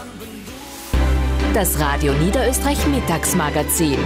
Das Radio Niederösterreich Mittagsmagazin.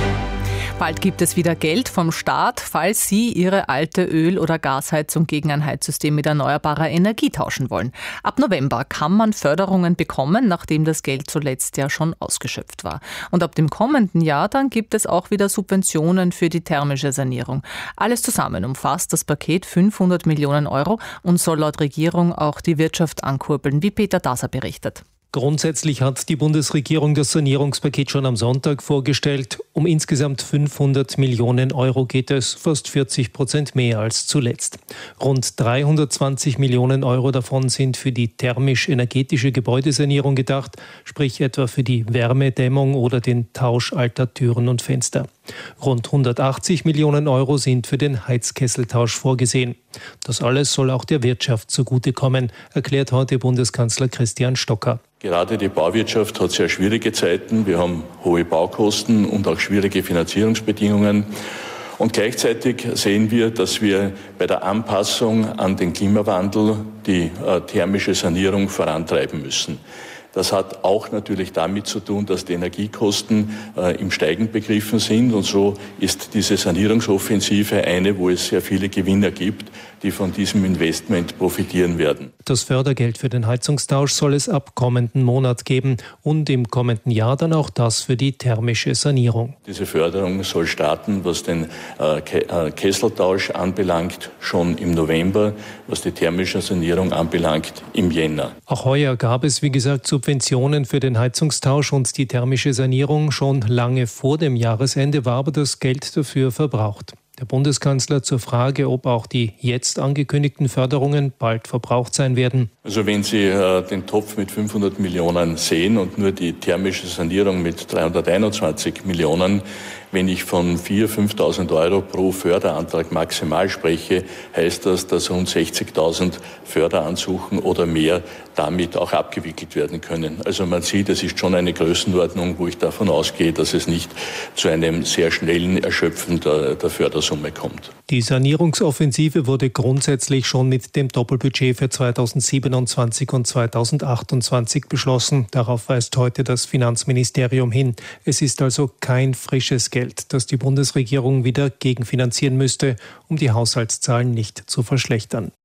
Bald gibt es wieder Geld vom Staat, falls Sie Ihre alte Öl- oder Gasheizung gegen ein Heizsystem mit erneuerbarer Energie tauschen wollen. Ab November kann man Förderungen bekommen, nachdem das Geld zuletzt ja schon ausgeschöpft war. Und ab dem kommenden Jahr dann gibt es auch wieder Subventionen für die thermische Sanierung. Alles zusammen umfasst das Paket 500 Millionen Euro und soll laut Regierung auch die Wirtschaft ankurbeln, wie Peter Daser berichtet. Grundsätzlich hat die Bundesregierung das Sanierungspaket schon am Sonntag vorgestellt. Um insgesamt 500 Millionen Euro geht es, fast 40% mehr als zuletzt. Rund 320 Millionen Euro davon sind für die thermisch-energetische Gebäudesanierung gedacht, sprich etwa für die Wärmedämmung oder den Tausch alter Türen und Fenster. Rund 180 Millionen Euro sind für den Heizkesseltausch vorgesehen. Das alles soll auch der Wirtschaft zugutekommen, erklärt heute Bundeskanzler Christian Stocker. Gerade die Bauwirtschaft hat sehr schwierige Zeiten. Wir haben hohe Baukosten und auch schwierige Finanzierungsbedingungen. Und gleichzeitig sehen wir, dass wir bei der Anpassung an den Klimawandel die thermische Sanierung vorantreiben müssen. Das hat auch natürlich damit zu tun, dass die Energiekosten im Steigen begriffen sind. Und so ist diese Sanierungsoffensive eine, wo es sehr viele Gewinner gibt, die von diesem Investment profitieren werden. Das Fördergeld für den Heizungstausch soll es ab kommenden Monat geben und im kommenden Jahr dann auch das für die thermische Sanierung. Diese Förderung soll starten, was den Kesseltausch anbelangt, schon im November, was die thermische Sanierung anbelangt, im Jänner. Auch heuer gab es, wie gesagt, Subventionen für den Heizungstausch und die thermische Sanierung. Schon lange vor dem Jahresende war aber das Geld dafür verbraucht. Der Bundeskanzler zur Frage, ob auch die jetzt angekündigten Förderungen bald verbraucht sein werden. Also wenn Sie den Topf mit 500 Millionen sehen und nur die thermische Sanierung mit 321 Millionen, wenn ich von 4.000, 5.000 Euro pro Förderantrag maximal spreche, heißt das, dass rund 60.000 Förderansuchen oder mehr damit auch abgewickelt werden können. Also man sieht, es ist schon eine Größenordnung, wo ich davon ausgehe, dass es nicht zu einem sehr schnellen Erschöpfen der Fördersumme kommt. Die Sanierungsoffensive wurde grundsätzlich schon mit dem Doppelbudget für 2027 und 2028 beschlossen. Darauf weist heute das Finanzministerium hin. Es ist also kein frisches Geld, das die Bundesregierung wieder gegenfinanzieren müsste, um die Haushaltszahlen nicht zu verschlechtern.